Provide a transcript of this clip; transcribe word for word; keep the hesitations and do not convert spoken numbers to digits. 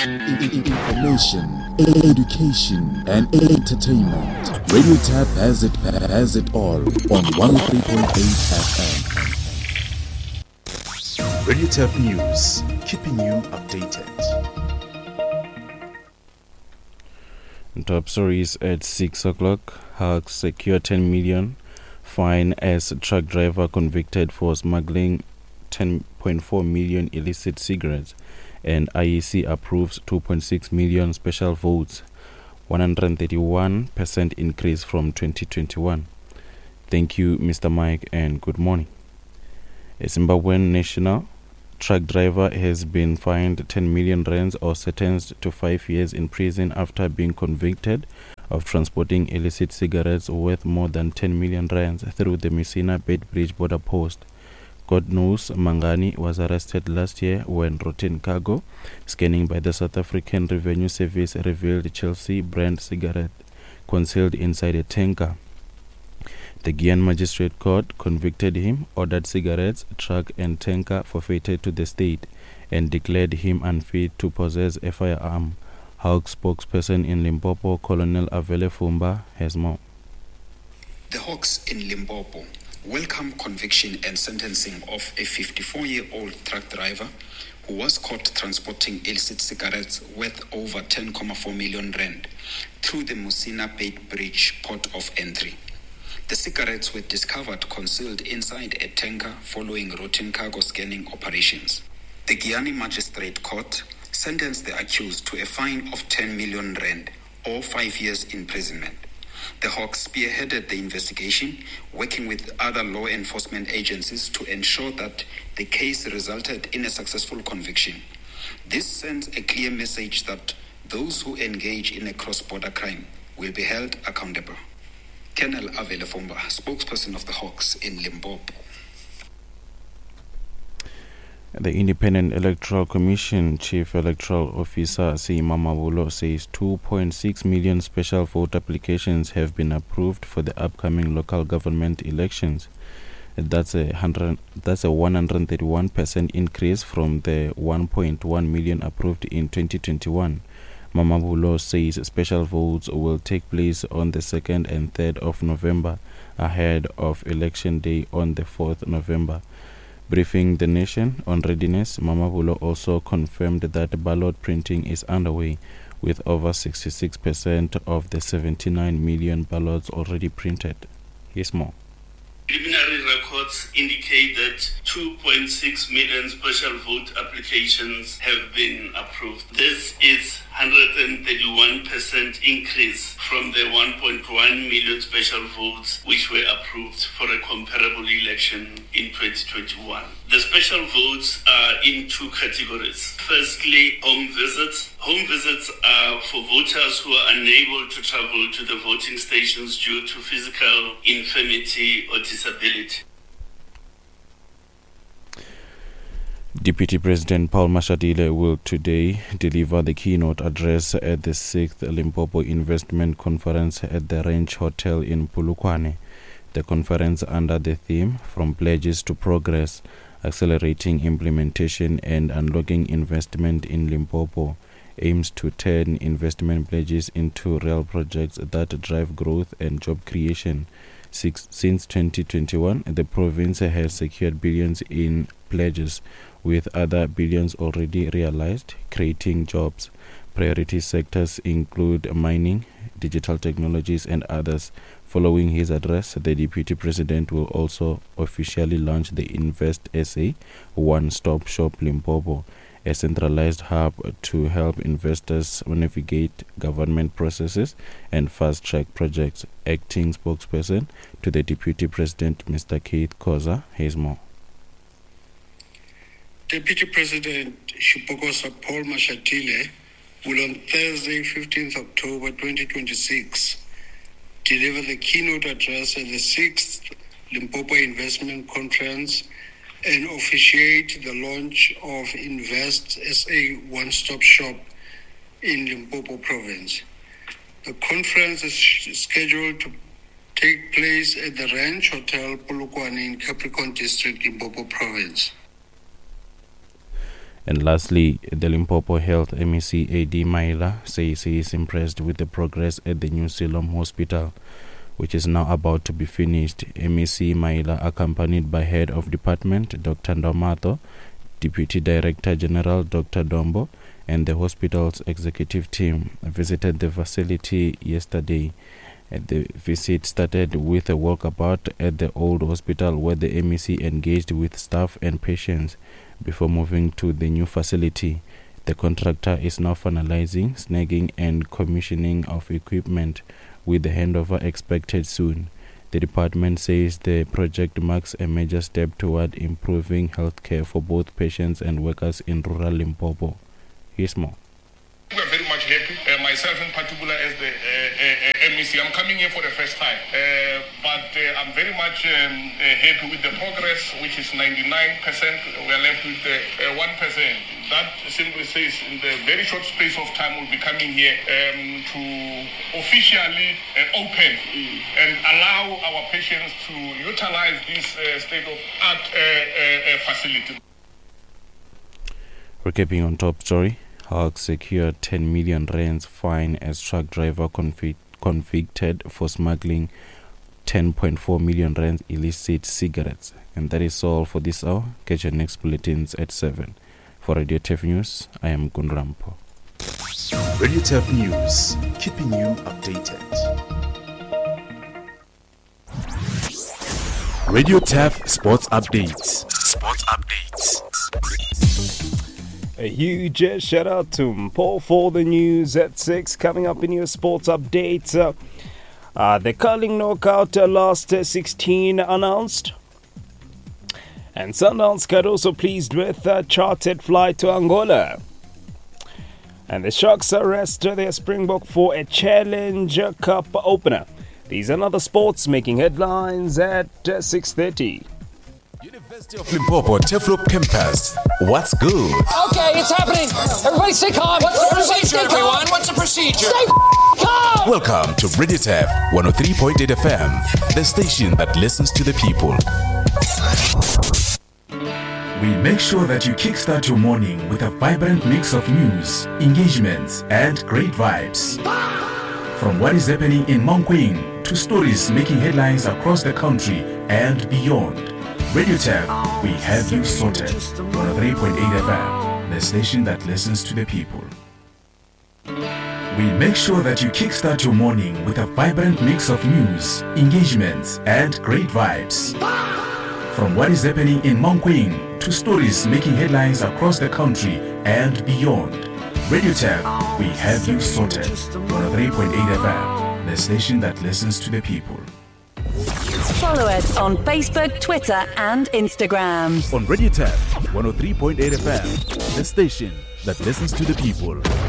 Information, education, and entertainment. Radio Tap has it has it all on one oh three point eight F M. Radio Tap News, keeping you updated. Top stories at six o'clock. Hawks secure ten million fine as truck driver convicted for smuggling ten point four million illicit cigarettes, and I E C approves two point six million special votes, one hundred thirty-one percent increase from twenty twenty-one. Thank you, Mister Mike, and good morning. A Zimbabwean national truck driver has been fined ten million rands or sentenced to five years in prison after being convicted of transporting illicit cigarettes worth more than ten million rands through the Musina Beitbridge border post. God knows Mangani was arrested last year when routine cargo scanning by the South African Revenue Service revealed Chelsea brand cigarette concealed inside a tanker. The Giyani Magistrate Court convicted him, ordered cigarettes, truck and tanker forfeited to the state, and declared him unfit to possess a firearm. Hawks spokesperson in Limpopo, Colonel Avele Fumba, has more. The Hawks in Limpopo welcome conviction and sentencing of a fifty-four-year-old truck driver who was caught transporting illicit cigarettes worth over ten point four million rand through the Musina Beitbridge port of entry. The cigarettes were discovered concealed inside a tanker following routine cargo scanning operations. The Giyani Magistrate Court sentenced the accused to a fine of ten million rand or five years imprisonment. The Hawks spearheaded the investigation, working with other law enforcement agencies to ensure that the case resulted in a successful conviction. This sends a clear message that those who engage in a cross-border crime will be held accountable. Colonel Avele Fumba, spokesperson of the Hawks in Limpopo. The Independent Electoral Commission Chief Electoral Officer Seima Mabulo says two point six million special vote applications have been approved for the upcoming local government elections. That's a hundred. That's a one hundred thirty-one percent increase from the one point one million approved in twenty twenty-one. Mamabulo says special votes will take place on the second and third of November, ahead of Election Day on the fourth of November. Briefing the nation on readiness, Mamabulo also confirmed that ballot printing is underway, with over sixty-six percent of the seventy-nine million ballots already printed. Here's more. Preliminary records indicate that two point six million special vote applications have been approved. This is one hundred thirty-one percent increase from the one point one million special votes which were approved for a comparable election in twenty twenty-one. The special votes are in two categories. Firstly, home visits. Home visits are for voters who are unable to travel to the voting stations due to physical infirmity or disability. Deputy President Paul Mashatile will today deliver the keynote address at the sixth Limpopo Investment Conference at the Ranch Hotel in Polokwane. The conference, under the theme From Pledges to Progress, Accelerating Implementation and Unlocking Investment in Limpopo, aims to turn investment pledges into real projects that drive growth and job creation. Six, since twenty twenty-one, the province has secured billions in pledges, with other billions already realized, creating jobs. Priority sectors include mining, digital technologies, and others. Following his address, the Deputy President will also officially launch the Invest S A One-Stop Shop Limpopo, a centralized hub to help investors navigate government processes and fast-track projects. Acting spokesperson to the Deputy President, Mister Keith Khoza, has more. Deputy President Shipokosa Paul Mashatile will on Thursday, fifteenth of October twenty twenty-six, deliver the keynote address at the sixth Limpopo Investment Conference and officiate the launch of Invest S A One-Stop Shop in Limpopo Province. The conference is scheduled to take place at the Ranch Hotel Polokwane in Capricorn District, Limpopo Province. And lastly, the Limpopo Health M E C A D Maila says he is impressed with the progress at the New Siloam Hospital, which is now about to be finished. M E C Maila, accompanied by Head of Department Doctor Ndomato, Deputy Director General Doctor Dombo, and the hospital's executive team, visited the facility yesterday. The visit started with a walkabout at the old hospital, where the M E C engaged with staff and patients before moving to the new facility. The contractor is now finalizing snagging and commissioning of equipment, with the handover expected soon. The department says the project marks a major step toward improving healthcare for both patients and workers in rural Limpopo. Here's more. We're very much happy, uh, myself in particular as the uh, uh, M E C. I'm coming here for the first time, uh, but uh, I'm very much um, uh, happy with the progress, which is ninety-nine percent. We're left with the uh, one percent. That simply says in the very short space of time we'll be coming here um, to officially uh, open and allow our patients to utilize this uh, state-of-art uh, uh, uh, facility. Recapping on top story, Hawks secured ten million rands fine as truck driver convic- convicted for smuggling ten point four million rands illicit cigarettes. And that is all for this hour. Catch your next bulletins at seven. For Radio T E F News, I am Gunrampo. Radio T E F News, keeping you updated. Radio T E F Sports Updates. Sports Updates. A huge uh, shout out to Paul for the news at six. Coming up in your sports updates, uh, uh, the curling knockout uh, last uh, sixteen announced. And Sundowns got also pleased with a chartered flight to Angola. And the Sharks arrest their Springbok for a Challenger Cup opener. These and other sports making headlines at uh, six thirty. University of Limpopo Teflop Campus. What's good? Okay, it's happening. Everybody stay calm. What's the procedure, everyone? What's the procedure? Stay calm. Welcome to Radio T E F one oh three point eight F M, the station that listens to the people. We make sure that you kickstart your morning with a vibrant mix of news, engagements, and great vibes. From what is happening in Mankweng to stories making headlines across the country and beyond. Radio T E F, we have you sorted. one oh three point eight F M, the station that listens to the people. We make sure that you kickstart your morning with a vibrant mix of news, engagements, and great vibes. From what is happening in Mankweng to stories making headlines across the country and beyond. Radio T E F, we have you sorted. one oh three point eight F M, the station that listens to the people. Follow us on Facebook, Twitter, and Instagram. On Radio T E F one oh three point eight F M, the station that listens to the people.